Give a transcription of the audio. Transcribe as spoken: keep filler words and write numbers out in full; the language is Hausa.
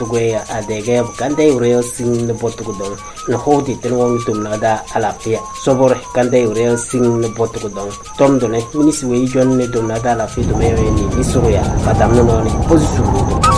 Guya adege kande ureo sing na botukudong na hodi tenwong tumnada alapia sobor kande ureo sing na botukudong tom done minis wei jon ne tumnada alafi tumeyo ni isuya kadamno no ni posisu